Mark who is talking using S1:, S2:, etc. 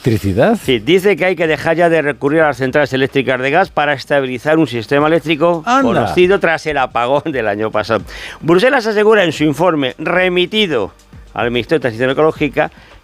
S1: electricidad?
S2: Sí, dice que hay que dejar ya de recurrir a las centrales eléctricas de gas para estabilizar un sistema eléctrico conocido tras el apagón del año pasado. Bruselas asegura en su informe remitido al Ministerio de Transición Ecológica